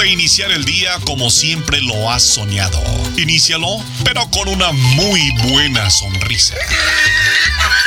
de iniciar el día como siempre lo has soñado. Inícialo, pero con una muy buena sonrisa.